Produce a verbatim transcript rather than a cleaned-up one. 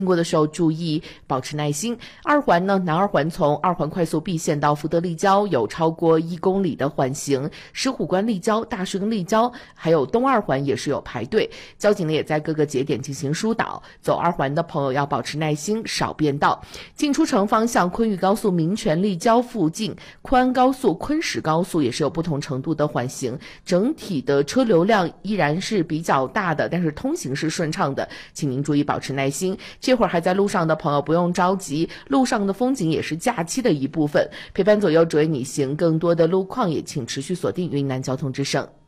经过的时候注意保持耐心。二环呢，南二环从二环快速 B 线到福德立交有超过一公里的缓行，石虎关立交、大顺立交，还有东二环也是有排队，交警呢也在各个节点进行疏导。走二环的朋友要保持耐心，少变道。进出城方向，昆玉高速民权立交附近，昆安高速、昆石高速也是有不同程度的缓行，整体的车流量依然是比较大的，但是通行是顺畅的，请您注意保持耐心。这会儿还在路上的朋友不用着急，路上的风景也是假期的一部分，陪伴左右，只为你行。更多的路况也请持续锁定云南交通之声。